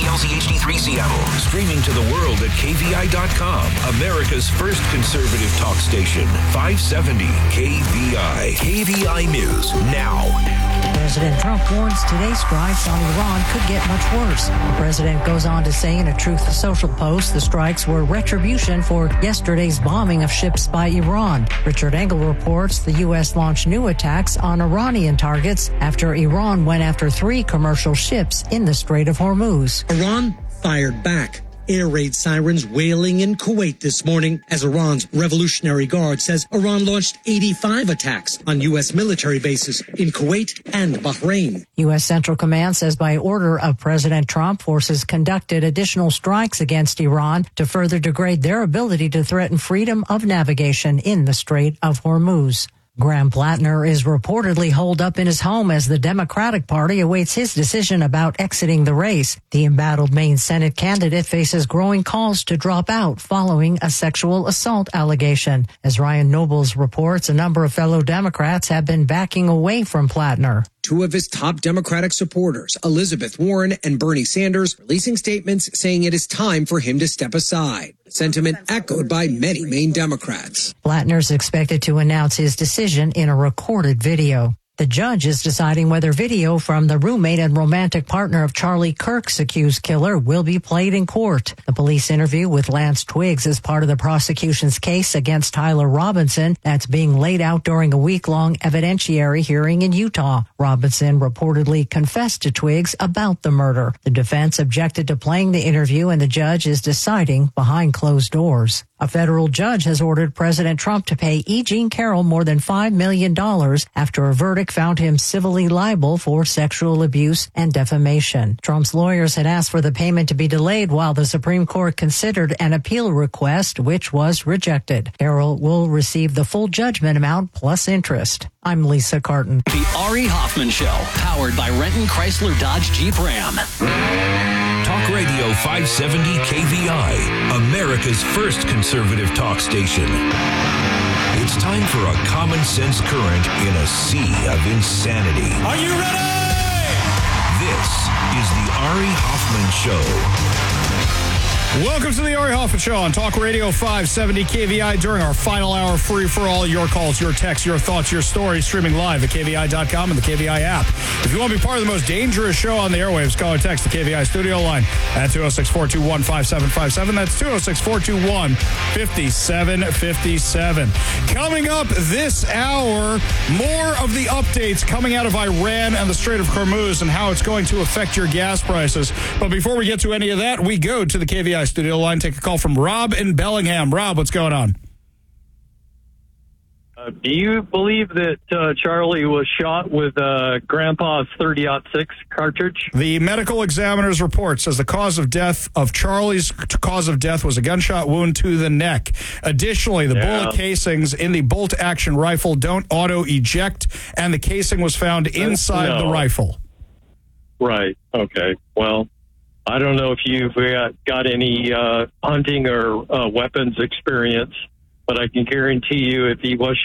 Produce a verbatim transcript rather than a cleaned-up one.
L Z H D three Seattle. Streaming to the world at K V I dot com. America's first conservative talk station. five seventy K V I. K V I News now. President Trump warns today's strikes on Iran could get much worse. The president goes on to say in a Truth Social post the strikes were retribution for yesterday's bombing of ships by Iran. Richard Engel reports the U S launched new attacks on Iranian targets after Iran went after three commercial ships in the Strait of Hormuz. Iran fired back. Air raid sirens wailing in Kuwait this morning as Iran's Revolutionary Guard says Iran launched eighty-five attacks on U S military bases in Kuwait and Bahrain. U S Central Command says by order of President Trump, forces conducted additional strikes against Iran to further degrade their ability to threaten freedom of navigation in the Strait of Hormuz. Graham Plattner is reportedly holed up in his home as the Democratic Party awaits his decision about exiting the race. The embattled Maine Senate candidate faces growing calls to drop out following a sexual assault allegation. As Ryan Nobles reports, a number of fellow Democrats have been backing away from Plattner. Two of his top Democratic supporters, Elizabeth Warren and Bernie Sanders, releasing statements saying it is time for him to step aside. Sentiment echoed by many Maine Democrats. Plattner is expected to announce his decision in a recorded video. The judge is deciding whether video from the roommate and romantic partner of Charlie Kirk's accused killer will be played in court. The police interview with Lance Twiggs is part of the prosecution's case against Tyler Robinson that's being laid out during a week-long evidentiary hearing in Utah. Robinson reportedly confessed to Twiggs about the murder. The defense objected to playing the interview, and the judge is deciding behind closed doors. A federal judge has ordered President Trump to pay E. Jean Carroll more than five million dollars after a verdict found him civilly liable for sexual abuse and defamation. Trump's lawyers had asked for the payment to be delayed while the Supreme Court considered an appeal request, which was rejected. Carroll will receive the full judgment amount plus interest. I'm Lisa Carton. The Ari Hoffman Show, powered by Renton Chrysler Dodge Jeep Ram. Talk Radio five seventy K V I, America's first conservative talk station. It's time for a common sense current in a sea of insanity. Are you ready? This is the Ari Hoffman Show. Welcome to the Ari Hoffman Show on Talk Radio five seventy K V I during our final hour free for all. Your calls, your texts, your thoughts, your stories, streaming live at K V I dot com and the K V I app. If you want to be part of the most dangerous show on the airwaves, call or text the K V I studio line at two oh six, four two one, five seven five seven. That's two oh six, four two one, five seven five seven. Coming up this hour, more of the updates coming out of Iran and the Strait of Hormuz and how it's going to affect your gas prices. But before we get to any of that, we go to the K V I studio line, take a call from Rob in Bellingham. Rob, what's going on? Uh, do you believe that uh, Charlie was shot with uh, Grandpa's thirty aught six cartridge? The medical examiner's report says the cause of death of Charlie's cause of death was a gunshot wound to the neck. Additionally, the yeah. bullet casings in the bolt-action rifle don't auto-eject, and the casing was found inside no. the rifle. Right. Okay. Well, I don't know if you've got, got any uh, hunting or uh, weapons experience, but I can guarantee you if he was